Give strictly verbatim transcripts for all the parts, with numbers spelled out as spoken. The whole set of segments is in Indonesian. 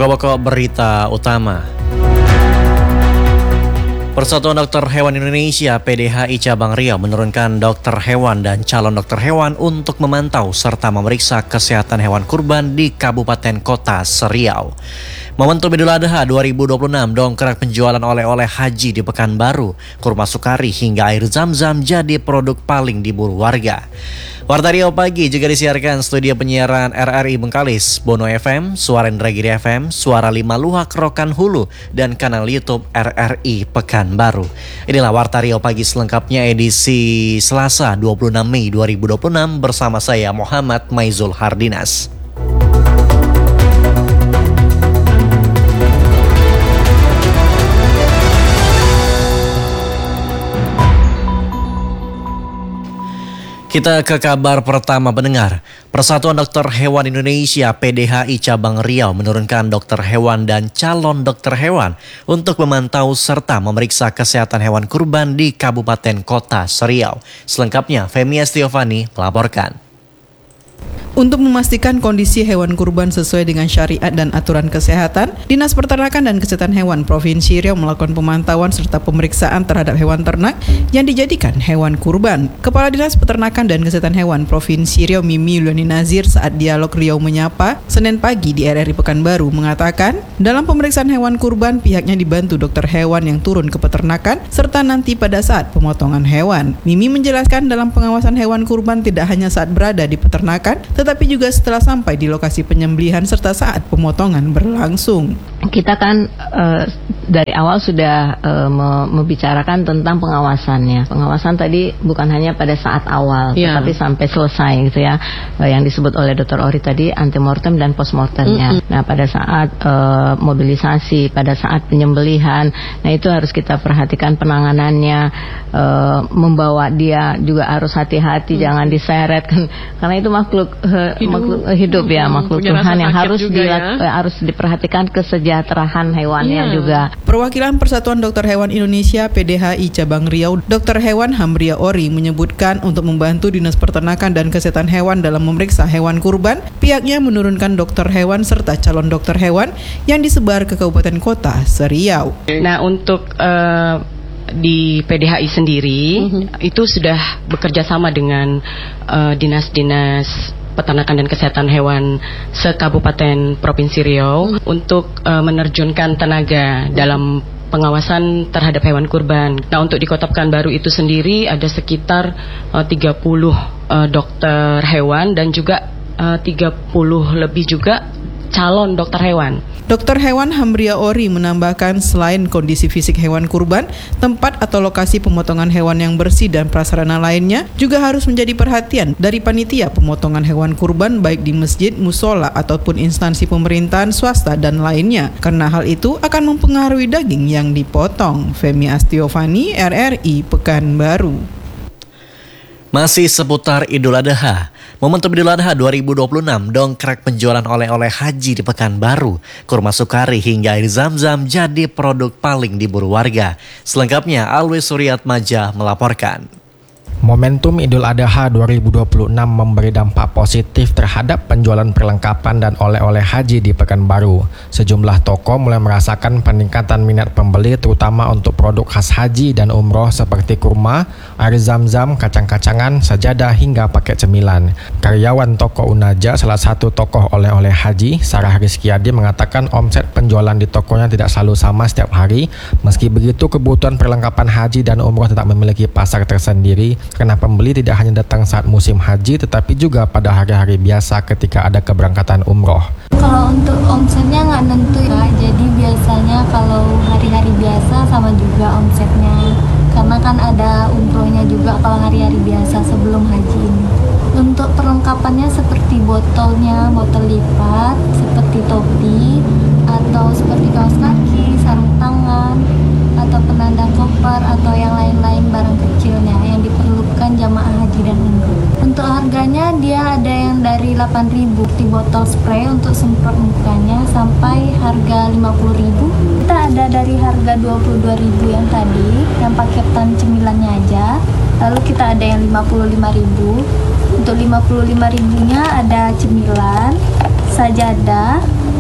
Pokok berita utama. Persatuan Dokter Hewan Indonesia P D H I Cabang Riau menurunkan dokter hewan dan calon dokter hewan untuk memantau serta memeriksa kesehatan hewan kurban di Kabupaten Kota Seriau. Momentum Idul Adha dua ribu dua puluh enam dongkrak penjualan oleh-oleh haji di Pekanbaru, kurma sukari hingga air zam-zam jadi produk paling diburu warga. Warta Riau Pagi juga disiarkan studio penyiaran R R I Bengkalis, Bono F M, Suara Indragiri F M, Suara Lima Luhak Rokan Hulu, dan kanal YouTube R R I Pekanbaru. Inilah Warta Riau Pagi selengkapnya edisi Selasa dua puluh enam Mei dua ribu dua puluh enam bersama saya Muhammad Maizul Hardinas. Kita ke kabar pertama pendengar. Persatuan Dokter Hewan Indonesia P D H I Cabang Riau menurunkan dokter hewan dan calon dokter hewan untuk memantau serta memeriksa kesehatan hewan kurban di Kabupaten Kota Seriau. Selengkapnya Femi Estiovani melaporkan. Untuk memastikan kondisi hewan kurban sesuai dengan syariat dan aturan kesehatan, Dinas Peternakan dan Kesehatan Hewan Provinsi Riau melakukan pemantauan serta pemeriksaan terhadap hewan ternak yang dijadikan hewan kurban. Kepala Dinas Peternakan dan Kesehatan Hewan Provinsi Riau Mimi Yuliani Nazir saat dialog Riau Menyapa Senin pagi di R R I Pekanbaru mengatakan, dalam pemeriksaan hewan kurban pihaknya dibantu dokter hewan yang turun ke peternakan serta nanti pada saat pemotongan hewan. Mimi menjelaskan dalam pengawasan hewan kurban tidak hanya saat berada di peternakan, tetapi juga setelah sampai di lokasi penyembelihan serta saat pemotongan berlangsung. Kita kan uh, dari awal sudah uh, membicarakan tentang pengawasannya. Pengawasan tadi bukan hanya pada saat awal, yeah. tetapi sampai selesai gitu ya. Uh, yang disebut oleh Dokter Ori tadi antemortem dan postmortemnya. Mm-hmm. Nah pada saat uh, mobilisasi, pada saat penyembelihan, nah itu harus kita perhatikan penanganannya. Uh, membawa dia juga harus hati-hati, mm-hmm. jangan diseret kan, karena itu makhluk uh, hidup. makhluk uh, hidup ya, hmm, makhluk Tuhan yang harus dilat- ya. harus diperhatikan kesejahteraan hewannya yeah. juga. Perwakilan Persatuan Dokter Hewan Indonesia P D H I Cabang Riau, Dokter Hewan Hambria Ori menyebutkan untuk membantu Dinas Peternakan dan Kesehatan Hewan dalam memeriksa hewan kurban, pihaknya menurunkan dokter hewan serta calon dokter hewan yang disebar ke Kabupaten Kota Seriau. Nah untuk uh, di P D H I sendiri mm-hmm. itu sudah bekerja sama dengan uh, dinas-dinas peternakan dan kesehatan hewan se-Kabupaten Provinsi Riau mm-hmm. untuk uh, menerjunkan tenaga mm-hmm. dalam pengawasan terhadap hewan kurban. Nah untuk di Kota Pekanbaru itu sendiri ada sekitar uh, tiga puluh uh, dokter hewan dan juga uh, tiga puluh lebih juga calon dokter hewan. Dokter Hewan Hambria Ori menambahkan selain kondisi fisik hewan kurban, tempat atau lokasi pemotongan hewan yang bersih dan prasarana lainnya juga harus menjadi perhatian dari panitia pemotongan hewan kurban baik di masjid, musola ataupun instansi pemerintahan swasta dan lainnya. Karena hal itu akan mempengaruhi daging yang dipotong. Femi Estiovani, R R I Pekanbaru. Masih seputar Idul Adha. Momentum Idul Adha dua ribu dua puluh enam dongkrak penjualan oleh-oleh haji di Pekanbaru. Kurma sukari hingga air zam-zam jadi produk paling diburu warga. Selengkapnya Alwi Suryatmaja melaporkan. Momentum Idul Adha dua ribu dua puluh enam memberi dampak positif terhadap penjualan perlengkapan dan oleh-oleh haji di Pekanbaru. Sejumlah toko mulai merasakan peningkatan minat pembeli terutama untuk produk khas haji dan umroh seperti kurma, air zam-zam, kacang-kacangan, sajadah hingga paket cemilan. Karyawan toko Unaja, salah satu tokoh oleh-oleh haji, Sarah Rizkyadi mengatakan omset penjualan di tokonya tidak selalu sama setiap hari. Meski begitu, kebutuhan perlengkapan haji dan umroh tetap memiliki pasar tersendiri karena pembeli tidak hanya datang saat musim haji tetapi juga pada hari-hari biasa ketika ada keberangkatan umroh. Kalau untuk omsetnya nggak nentu ya, jadi biasanya kalau hari-hari biasa sama juga omsetnya, karena kan ada umrohnya juga kalau hari-hari biasa sebelum haji ini. Untuk perlengkapannya seperti botolnya, botol lipat, seperti topi, atau seperti kaos kaki, sarung tangan, atau penanda koper, atau yang lain-lain barang kecilnya yang diperlukan jamaah haji dan umroh. Untuk harganya dia ada yang dari delapan ribu di botol spray untuk semprot mukanya sampai harga lima puluh ribu. Kita ada dari harga dua puluh dua ribu yang tadi, yang paketan cemilannya aja. Lalu kita ada yang lima puluh lima ribu. Untuk lima puluh lima ribunya ada cemilan, sajadah,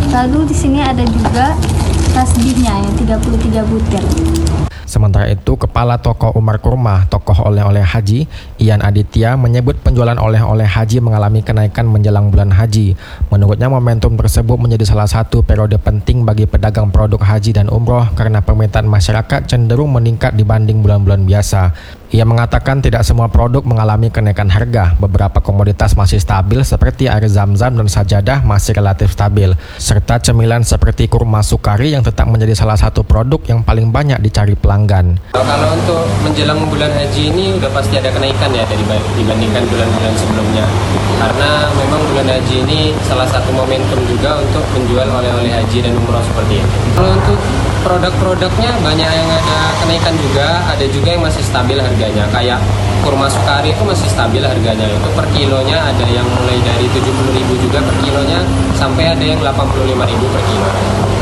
Lalu di sini ada juga tasbihnya yang tiga puluh tiga butir. Sementara itu, Kepala Toko Umar Kurma, tokoh oleh-oleh haji, Ian Aditya, menyebut penjualan oleh-oleh haji mengalami kenaikan menjelang bulan haji. Menurutnya, momentum tersebut menjadi salah satu periode penting bagi pedagang produk haji dan umroh karena permintaan masyarakat cenderung meningkat dibanding bulan-bulan biasa. Ia mengatakan tidak semua produk mengalami kenaikan harga. Beberapa komoditas masih stabil seperti air zam-zam dan sajadah masih relatif stabil. Serta cemilan seperti kurma sukari yang tetap menjadi salah satu produk yang paling banyak dicari pelanggan. Kalau untuk menjelang bulan haji ini udah pasti ada kenaikan ya dari dibandingkan bulan-bulan sebelumnya. Karena memang bulan haji ini salah satu momentum juga untuk menjual oleh-oleh haji dan umroh seperti ini. Kalau untuk produk-produknya banyak yang ada kenaikan juga, ada juga yang masih stabil harganya. Kayak kurma sukari itu masih stabil harganya, itu per kilonya ada yang mulai dari tujuh puluh ribu juga per kilonya sampai ada yang delapan puluh lima ribu per kilo.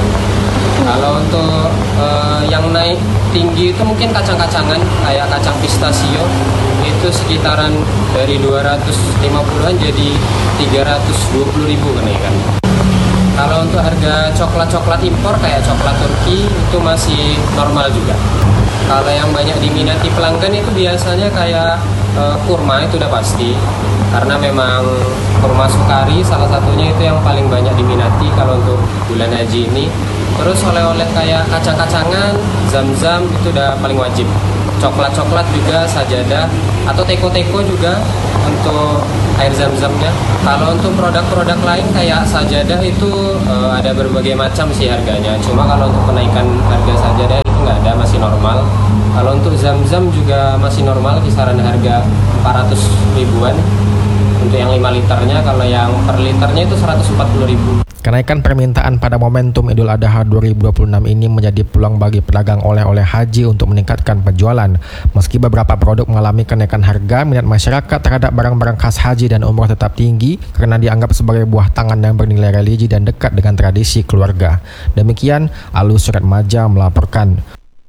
Kalau untuk uh, yang naik tinggi itu mungkin kacang-kacangan kayak kacang pistasio itu sekitaran dari dua ratus lima puluhan jadi tiga ratus dua puluh ribu kenaikan. Kalau untuk harga coklat-coklat impor kayak coklat Turki itu masih normal juga. Kalau yang banyak diminati pelanggan itu biasanya kayak uh, kurma itu udah pasti. Karena memang kurma sukari salah satunya itu yang paling banyak diminati kalau untuk bulan haji ini. Terus oleh-oleh kayak kacang-kacangan, zam-zam itu udah paling wajib. Coklat-coklat juga, sajadah, atau teko-teko juga untuk air zam-zamnya. Kalau untuk produk-produk lain kayak sajadah itu uh, ada berbagai macam sih harganya. Cuma kalau untuk kenaikan harga sajadah itu nggak ada, masih normal. Kalau untuk zam-zam juga masih normal, kisaran harga empat ratus ribuan. Untuk yang lima liternya, kalau yang per liternya itu seratus empat puluh ribu. Kenaikan permintaan pada momentum Idul Adha dua ribu dua puluh enam ini menjadi peluang bagi pedagang oleh-oleh haji untuk meningkatkan penjualan. Meski beberapa produk mengalami kenaikan harga, minat masyarakat terhadap barang-barang khas haji dan umroh tetap tinggi karena dianggap sebagai buah tangan yang bernilai religi dan dekat dengan tradisi keluarga. Demikian, Alus Suratmaja melaporkan.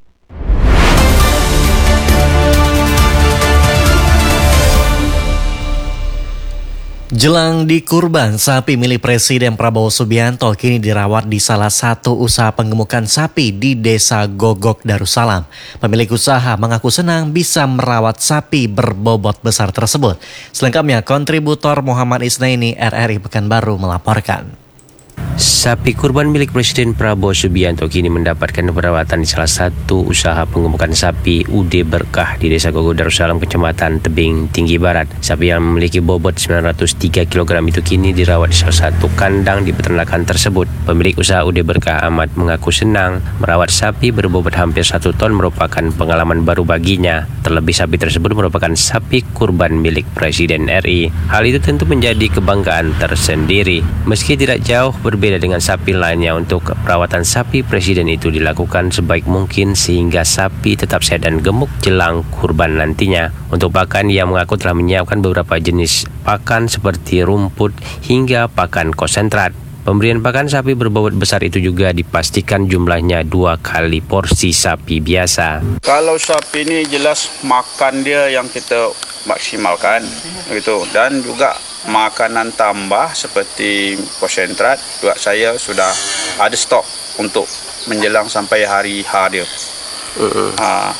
Jelang di kurban, sapi milik Presiden Prabowo Subianto kini dirawat di salah satu usaha penggemukan sapi di Desa Gogok, Darussalam. Pemilik usaha mengaku senang bisa merawat sapi berbobot besar tersebut. Selengkapnya, kontributor Muhammad Isnaini R R I Pekanbaru melaporkan. Sapi kurban milik Presiden Prabowo Subianto kini mendapatkan perawatan di salah satu usaha penggemukan sapi U D Berkah di Desa Gogok, Darussalam, Kecamatan Tebing Tinggi Barat. Sapi yang memiliki bobot sembilan ratus tiga kilogram itu kini dirawat di salah satu kandang di peternakan tersebut. Pemilik usaha U D Berkah Ahmad mengaku senang merawat sapi berbobot hampir satu ton merupakan pengalaman baru baginya. Terlebih sapi tersebut merupakan sapi kurban milik Presiden R I. Hal itu tentu menjadi kebanggaan tersendiri. Meski tidak jauh berbeda dengan sapi lainnya, untuk perawatan sapi Presiden itu dilakukan sebaik mungkin sehingga sapi tetap sehat dan gemuk jelang kurban nantinya. Untuk pakan, ia mengaku telah menyiapkan beberapa jenis pakan seperti rumput hingga pakan konsentrat. Pemberian pakan sapi berbobot besar itu juga dipastikan jumlahnya dua kali porsi sapi biasa. Kalau sapi ini jelas makan dia yang kita maksimalkan gitu, dan juga makanan tambah seperti konsentrat juga saya sudah ada stok untuk menjelang sampai hari H dia. Uh-uh. Ha,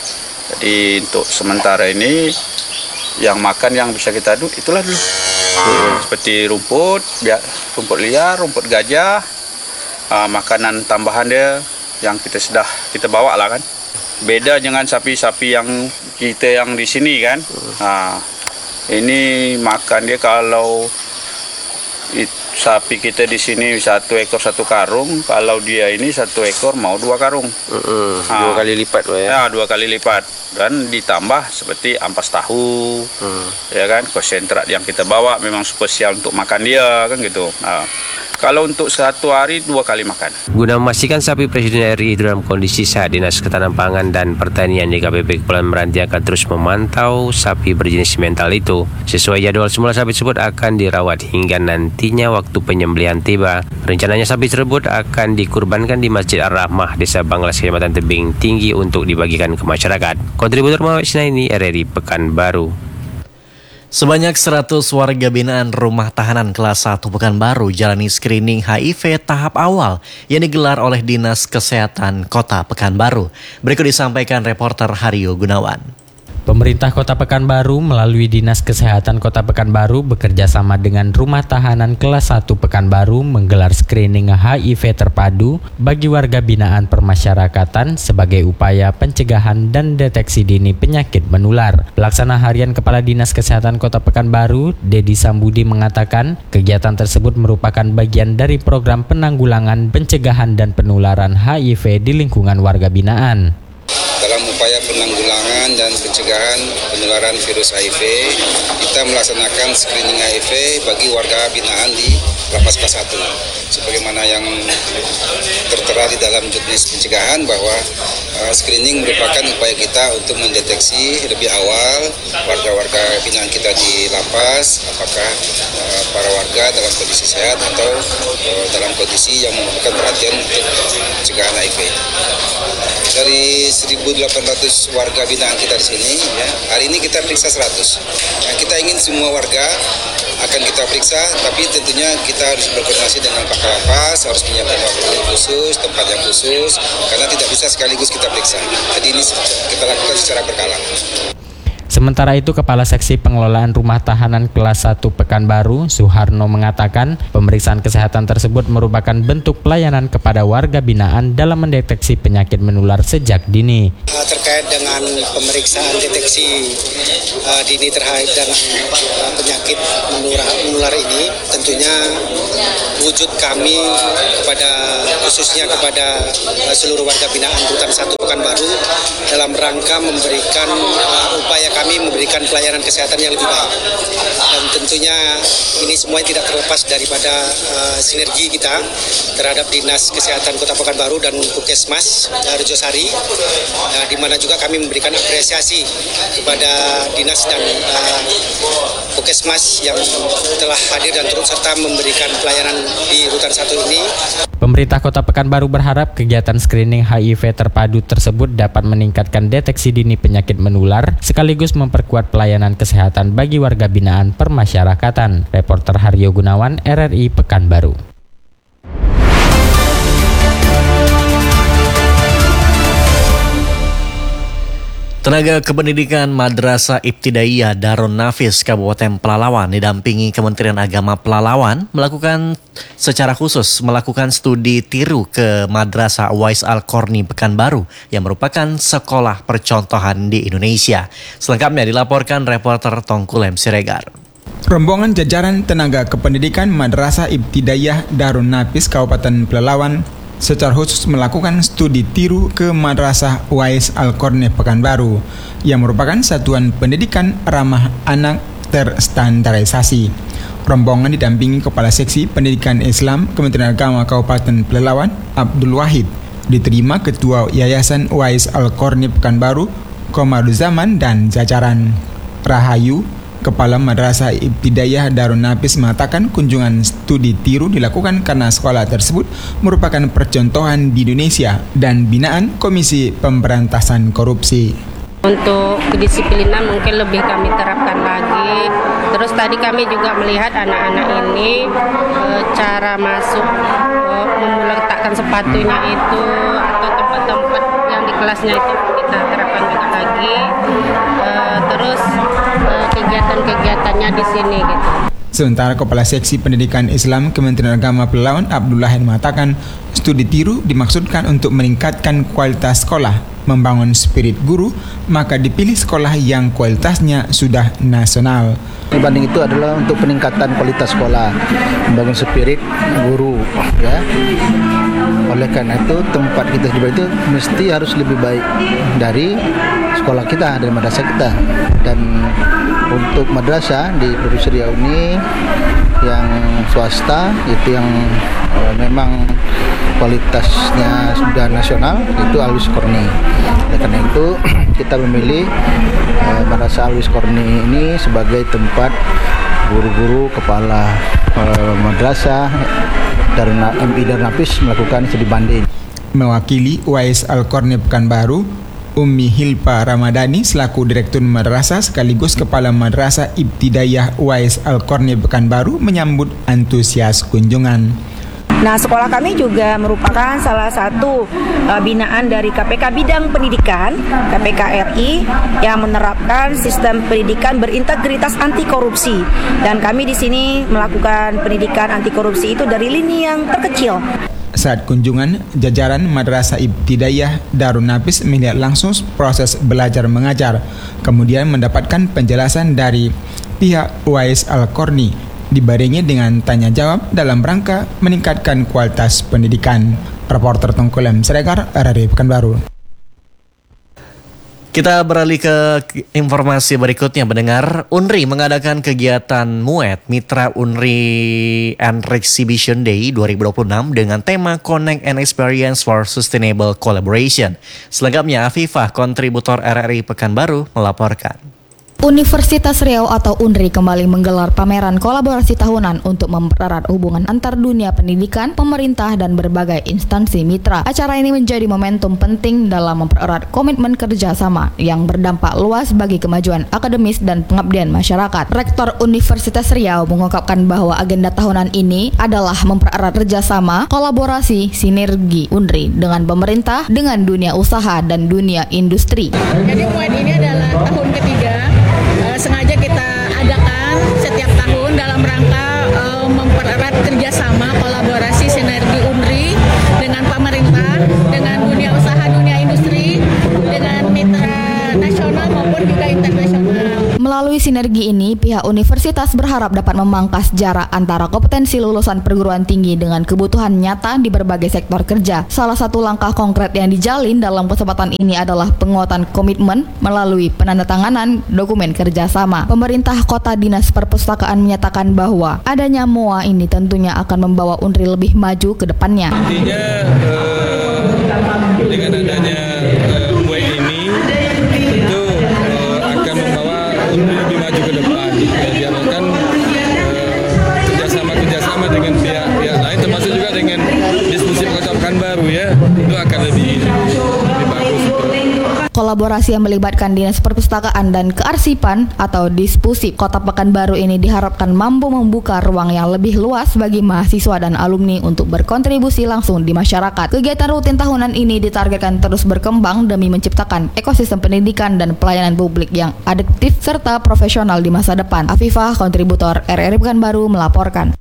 jadi untuk sementara ini yang makan yang bisa kita aduk itulah dulu. Uh-uh. Seperti rumput, rumput liar, rumput gajah, uh, makanan tambahan dia yang kita sudah kita bawa lah kan. Beda dengan sapi-sapi yang kita yang di sini kan. Uh, Ini makan dia kalau it, sapi kita di sini satu ekor satu karung, kalau dia ini satu ekor mau dua karung. Uh-uh, dua ha, kali lipat ya. Ya, dua kali lipat. Dan ditambah seperti ampas tahu, uh. ya kan, konsentrat yang kita bawa memang spesial untuk makan dia kan gitu. Nah, kalau untuk satu hari dua kali makan. Guna memastikan sapi Presiden R I dalam kondisi sehat, Dinas Ketahanan Pangan dan Pertanian D K P P Kepulauan Meranti akan terus memantau sapi berjenis mental itu. Sesuai jadwal semula, sapi tersebut akan dirawat hingga nantinya waktu penyembelihan tiba. Rencananya sapi tersebut akan dikurbankan di Masjid Ar-Rahmah, Desa Banglas, Kecamatan Tebing Tinggi untuk dibagikan ke masyarakat. Kontributor Muhammad Isnaini R R I Pekanbaru. Sebanyak seratus warga binaan rumah tahanan kelas satu Pekanbaru jalani screening H I V tahap awal yang digelar oleh Dinas Kesehatan Kota Pekanbaru. Berikut disampaikan reporter Haryo Gunawan. Pemerintah Kota Pekanbaru melalui Dinas Kesehatan Kota Pekanbaru bekerja sama dengan Rumah Tahanan Kelas satu Pekanbaru menggelar screening H I V terpadu bagi warga binaan permasyarakatan sebagai upaya pencegahan dan deteksi dini penyakit menular. Pelaksana Harian Kepala Dinas Kesehatan Kota Pekanbaru, Dedi Sambudi mengatakan kegiatan tersebut merupakan bagian dari program penanggulangan, pencegahan dan penularan H I V di lingkungan warga binaan. Dalam upaya penanggulangan dan pencegahan penularan virus H I V, kita melaksanakan screening H I V bagi warga binaan di Lapas Kelas satu. Sebagaimana yang tertera di dalam juknis pencegahan bahwa uh, screening merupakan upaya kita untuk mendeteksi lebih awal warga-warga binaan kita di lapas, apakah uh, para warga dalam kondisi sehat atau uh, dalam kondisi yang membutuhkan perhatian untuk pencegahan H I V. Dari seribu delapan ratus warga binaan kita di sini, ya, hari ini kita periksa seratus. Nah, kita ingin semua warga akan kita periksa, tapi tentunya kita harus berkoordinasi dengan Pak Lapas, harus menyiapkan waktu khusus, tempat yang khusus, karena tidak bisa sekaligus kita periksa. Jadi ini kita lakukan secara berkala. Sementara itu, Kepala Seksi Pengelolaan Rumah Tahanan Kelas satu Pekanbaru, Suharno mengatakan pemeriksaan kesehatan tersebut merupakan bentuk pelayanan kepada warga binaan dalam mendeteksi penyakit menular sejak dini. Terkait dengan pemeriksaan deteksi uh, dini terkait dengan uh, penyakit menular, menular ini, tentunya wujud kami kepada khususnya kepada uh, seluruh warga binaan Rutan satu Pekanbaru dalam rangka memberikan uh, upaya kami kami memberikan pelayanan kesehatan yang lebih baik, dan tentunya ini semuanya tidak terlepas daripada uh, sinergi kita terhadap Dinas Kesehatan Kota Pekanbaru dan Puskesmas Rejosari, uh, di mana juga kami memberikan apresiasi kepada Dinas dan uh, Puskesmas yang telah hadir dan turut serta memberikan pelayanan di Rutan satu ini. Pemerintah Kota Pekanbaru berharap kegiatan screening H I V terpadu tersebut dapat meningkatkan deteksi dini penyakit menular sekaligus memperkuat pelayanan kesehatan bagi warga binaan permasyarakatan. Reporter Haryo Gunawan, R R I Pekanbaru. Tenaga Kependidikan Madrasah Ibtidaiyah Darun Nafis Kabupaten Pelalawan didampingi Kementerian Agama Pelalawan melakukan secara khusus melakukan studi tiru ke Madrasah Uwais Al-Qarni Pekanbaru yang merupakan sekolah percontohan di Indonesia. Selengkapnya dilaporkan reporter Tongkulem Siregar. Rombongan jajaran Tenaga Kependidikan Madrasah Ibtidaiyah Darun Nafis Kabupaten Pelalawan secara khusus melakukan studi tiru ke Madrasah Uwais Al-Qarni Pekanbaru yang merupakan satuan pendidikan ramah anak terstandarisasi. Rombongan didampingi Kepala Seksi Pendidikan Islam Kementerian Agama Kabupaten Pelalawan, Abdul Wahid, diterima Ketua Yayasan Uwais Al-Qarni Pekanbaru, Komaruzaman dan jajaran. Rahayu, Kepala Madrasah Ibtidaiyah Darun Nafis mengatakan kunjungan studi tiru dilakukan karena sekolah tersebut merupakan percontohan di Indonesia dan binaan Komisi Pemberantasan Korupsi. Untuk kedisiplinan mungkin lebih kami terapkan lagi. Terus tadi kami juga melihat anak-anak ini e, cara masuk e, meletakkan sepatunya itu atau tempat-tempat yang di kelasnya itu kita terapkan juga lagi. E, terus e, kegiatan-kegiatannya di sini gitu. Sementara Kepala Seksi Pendidikan Islam Kementerian Agama Pelalawan, Abdullah mengatakan studi tiru dimaksudkan untuk meningkatkan kualitas sekolah, membangun spirit guru, maka dipilih sekolah yang kualitasnya sudah nasional. Dibanding itu adalah untuk peningkatan kualitas sekolah, membangun spirit guru, ya. Oleh karena itu tempat kita di itu mesti harus lebih baik dari sekolah kita, dari madrasah kita. Dan untuk madrasah di Provinsi Riau ini yang swasta itu yang uh, memang kualitasnya sudah nasional itu Al-Uwais Qarni. Oleh karena itu kita memilih uh, Madrasah Al-Uwais Qarni ini sebagai tempat guru-guru kepala uh, madrasah Darun M I Darun Nafis melakukan studi banding. Mewakili Uwais Al-Qarni Pekanbaru, Ummi Hilpa Ramadhani selaku Direktur Madrasah sekaligus Kepala Madrasah Ibtidaiyah Uwais Al-Qarni Pekanbaru menyambut antusias kunjungan. Nah, sekolah kami juga merupakan salah satu uh, binaan dari K P K Bidang Pendidikan, K P K R I, yang menerapkan sistem pendidikan berintegritas anti korupsi. Dan kami di sini melakukan pendidikan anti korupsi itu dari lini yang terkecil. Saat kunjungan, jajaran Madrasah Ibtidaiyah Darun Nafis melihat langsung proses belajar mengajar, kemudian mendapatkan penjelasan dari pihak Uwais Al-Qarni, dibarengi dengan tanya jawab dalam rangka meningkatkan kualitas pendidikan. Reporter Tengkulem Siregar, R R I Pekanbaru. Kita beralih ke informasi berikutnya. Mendengar, Unri mengadakan kegiatan M U E T Mitra Unri and Exhibition Day dua ribu dua puluh enam dengan tema Connect and Experience for Sustainable Collaboration. Selengkapnya Afifah, kontributor R R I Pekanbaru, melaporkan. Universitas Riau atau Unri kembali menggelar pameran kolaborasi tahunan untuk mempererat hubungan antar dunia pendidikan, pemerintah, dan berbagai instansi mitra. Acara ini menjadi momentum penting dalam mempererat komitmen kerjasama yang berdampak luas bagi kemajuan akademis dan pengabdian masyarakat. Rektor Universitas Riau mengungkapkan bahwa agenda tahunan ini adalah mempererat kerjasama, kolaborasi, sinergi Unri dengan pemerintah, dengan dunia usaha, dan dunia industri. Jadi poin ini adalah tahun ketiga. Sengaja kita adakan setiap tahun dalam rangka uh, mempererat kerjasama, kolaborasi, sinergi Unri dengan pemerintah, dengan dunia usaha, dunia industri, dengan mitra nasional maupun juga internasional. Melalui sinergi ini, pihak universitas berharap dapat memangkas jarak antara kompetensi lulusan perguruan tinggi dengan kebutuhan nyata di berbagai sektor kerja. Salah satu langkah konkret yang dijalin dalam kesempatan ini adalah penguatan komitmen melalui penandatanganan dokumen kerjasama. Pemerintah Kota Dinas Perpustakaan menyatakan bahwa adanya M O A ini tentunya akan membawa Unri lebih maju ke depannya. Intinya uh, dengan adanya uh, M O A ini itu uh, akan membawa Unri lebih maju ke depan. Diharapkan uh, kerjasama-kerjasama dengan pihak-pihak lain, termasuk juga dengan diskusi Kota Pekanbaru ya, itu akan lebih lebih bagus. Kolaborasi yang melibatkan Dinas Perpustakaan dan Kearsipan atau Dispusip Kota Pekanbaru ini diharapkan mampu membuka ruang yang lebih luas bagi mahasiswa dan alumni untuk berkontribusi langsung di masyarakat. Kegiatan rutin tahunan ini ditargetkan terus berkembang demi menciptakan ekosistem pendidikan dan pelayanan publik yang adaptif serta profesional di masa depan. Afifah, kontributor R R I Pekanbaru, melaporkan.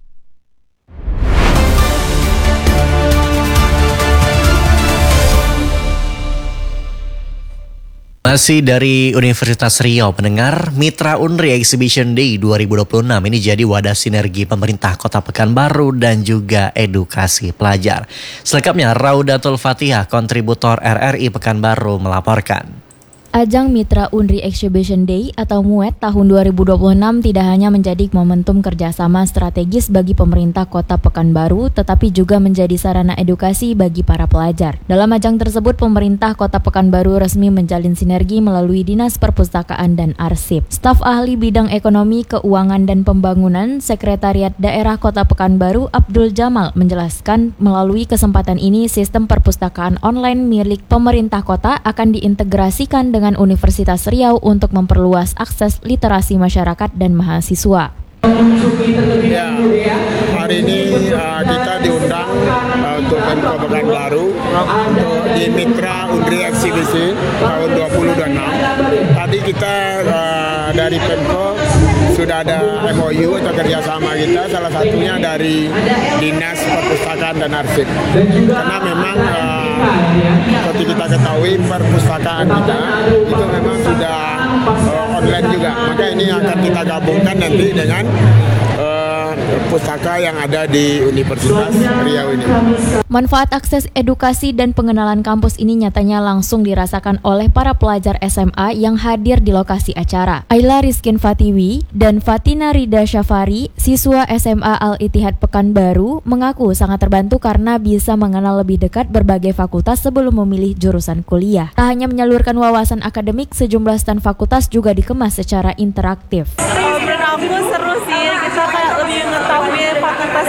Masih dari Universitas Riau, pendengar, Mitra Unri Exhibition Day dua ribu dua puluh enam ini jadi wadah sinergi pemerintah Kota Pekanbaru dan juga edukasi pelajar. Selengkapnya Raudatul Fatihah, kontributor R R I Pekanbaru, melaporkan. Ajang Mitra Unri Exhibition Day atau M U E T tahun dua ribu dua puluh enam tidak hanya menjadi momentum kerjasama strategis bagi pemerintah Kota Pekanbaru, tetapi juga menjadi sarana edukasi bagi para pelajar. Dalam ajang tersebut, pemerintah Kota Pekanbaru resmi menjalin sinergi melalui Dinas Perpustakaan dan Arsip. Staf ahli bidang ekonomi, keuangan, dan pembangunan Sekretariat Daerah Kota Pekanbaru, Abdul Jamal, menjelaskan melalui kesempatan ini sistem perpustakaan online milik pemerintah kota akan diintegrasikan dengan dengan Universitas Riau untuk memperluas akses literasi masyarakat dan mahasiswa. Ya, hari ini uh, kita diundang uh, untuk Pemko Pekanbaru untuk di Mitra Unri Exhibition tahun dua ribu dua puluh enam. Tadi kita uh, dari Pemko sudah ada M O U atau kerjasama kita, salah satunya dari Dinas Perpustakaan dan Arsip. Karena memang uh, seperti kita ketahui perpustakaan kita itu memang sudah uh, online juga. Maka ini akan kita gabungkan nanti dengan uh, pustaka yang ada di Universitas Riau ini. Manfaat akses edukasi dan pengenalan kampus ini nyatanya langsung dirasakan oleh para pelajar S M A yang hadir di lokasi acara. Ayla Rizkin Fatiwi dan Fatina Rida Syafari, siswa S M A Al-Ittihad Pekanbaru, mengaku sangat terbantu karena bisa mengenal lebih dekat berbagai fakultas sebelum memilih jurusan kuliah. Tak hanya menyalurkan wawasan akademik, sejumlah stand fakultas juga dikemas secara interaktif. Menurut aku seru sih, kita kayak lebih mengetahui fakultas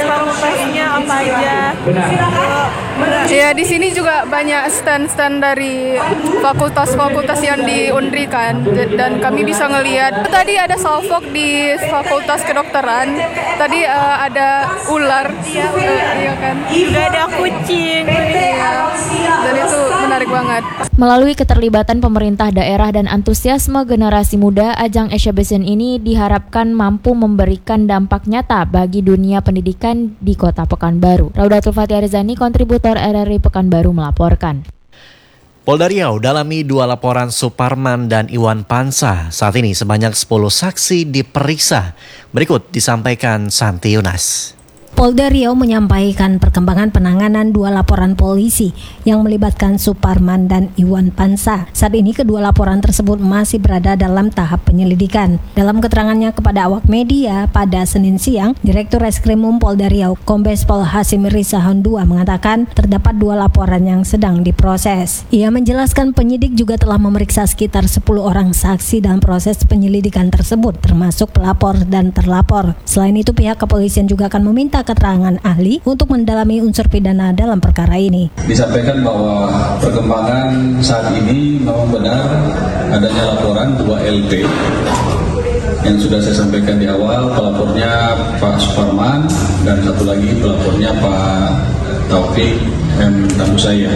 fakultas-fakultasnya apa aja. Ya di sini juga banyak stand-stand dari fakultas-fakultas yang di Unri kan, dan kami bisa ngelihat. Tadi ada salfok di Fakultas Kedokteran. Tadi uh, ada ular, uh, iya kan. Juga ada kucing. Iya. Dan itu menarik banget. Melalui keterlibatan pemerintah daerah dan antusiasme generasi muda, ajang exhibition ini diharapkan mampu memberikan dampak nyata bagi dunia pendidikan di Kota Pekanbaru. Raudatul Fatih Arizani, kontributor R R I Pekanbaru melaporkan. Polda Riau dalami dua laporan Suparman dan Iwan Pansa. Saat ini sebanyak sepuluh saksi diperiksa. Berikut disampaikan Santi Yunas. Polda Riau menyampaikan perkembangan penanganan dua laporan polisi yang melibatkan Suparman dan Iwan Pansa. Saat ini kedua laporan tersebut masih berada dalam tahap penyelidikan. Dalam keterangannya kepada awak media pada Senin siang, Direktur Reskrimum Polda Riau, Kombes Pol Hasim Risa Hondua mengatakan terdapat dua laporan yang sedang diproses. Ia menjelaskan penyidik juga telah memeriksa sekitar sepuluh orang saksi dalam proses penyelidikan tersebut, termasuk pelapor dan terlapor. Selain itu, pihak kepolisian juga akan meminta keterangan ahli untuk mendalami unsur pidana dalam perkara ini. Disampaikan bahwa perkembangan saat ini memang benar adanya laporan dua L P yang sudah saya sampaikan di awal, pelapornya Pak Suparman dan satu lagi pelapornya Pak Taufik M. Tambusaya.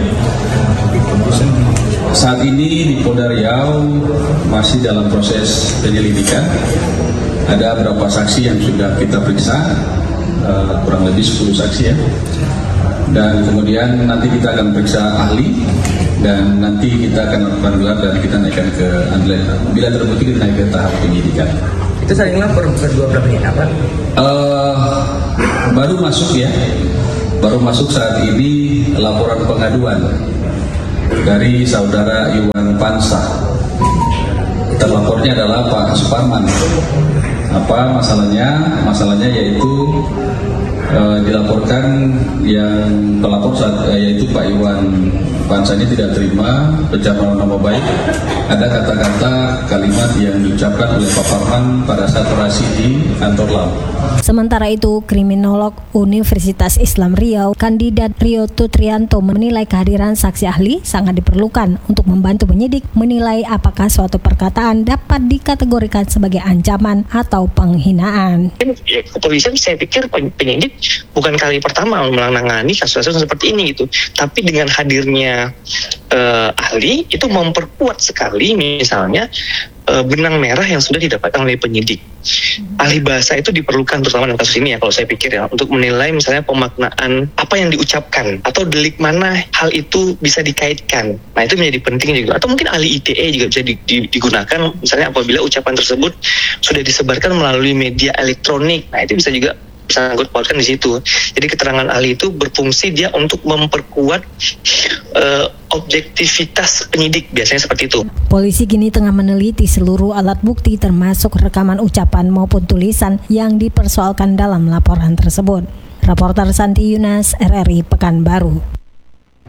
Saat ini di Polda Riau masih dalam proses penyelidikan. Ada beberapa saksi yang sudah kita periksa. Uh, kurang lebih sepuluh saksi ya, dan kemudian nanti kita akan periksa ahli dan nanti kita akan lakukan gelar dan kita naikkan ke andalan. Bila terbukti kita naik ke tahap penyidikan. Itu saling lapor kedua belah pihak apa? Uh, baru masuk ya, baru masuk saat ini laporan pengaduan dari saudara Iwan Pansa. Terlapornya adalah Pak Suparman. Apa masalahnya? Masalahnya yaitu e, dilaporkan yang pelapor saat, e, yaitu Pak Iwan Pansa ini tidak terima pencemaran nama baik. Ada kata-kata kalimat yang diucapkan oleh Pak Parman pada saat orasi di kantor L A M. Sementara itu, kriminolog Universitas Islam Riau, kandidat Rio Tutrianto menilai kehadiran saksi ahli sangat diperlukan untuk membantu penyidik menilai apakah suatu perkataan dapat dikategorikan sebagai ancaman atau penghinaan. Ya, kepolisian saya pikir penyidik bukan kali pertama menangani kasus-kasus seperti ini gitu, tapi dengan hadirnya uh, ahli itu memperkuat sekali misalnya uh, benang merah yang sudah didapatkan oleh penyidik. Ahli bahasa itu diperlukan terutama dalam kasus ini ya, kalau saya pikir ya, untuk menilai misalnya pemaknaan apa yang diucapkan atau delik mana hal itu bisa dikaitkan. Nah itu menjadi penting juga. Atau mungkin ahli I T E juga bisa di, di, digunakan misalnya apabila ucapan tersebut sudah disebarkan melalui media elektronik. Nah itu bisa juga sangkut pautkan di situ. Jadi keterangan ahli itu berfungsi dia untuk memperkuat uh, objektivitas penyidik, biasanya seperti itu. Polisi kini tengah meneliti seluruh alat bukti termasuk rekaman ucapan maupun tulisan yang dipersoalkan dalam laporan tersebut. Reporter Santi Yunas, R R I Pekanbaru.